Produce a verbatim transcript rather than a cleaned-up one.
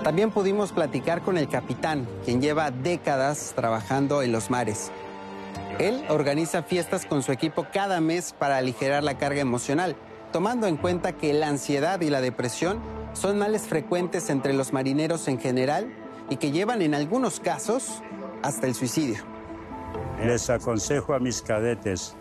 También pudimos platicar con el capitán, quien lleva décadas trabajando en los mares. Él organiza fiestas con su equipo cada mes para aligerar la carga emocional, tomando en cuenta que la ansiedad y la depresión son males frecuentes entre los marineros en general y que llevan en algunos casos hasta el suicidio. Les aconsejo a mis cadetes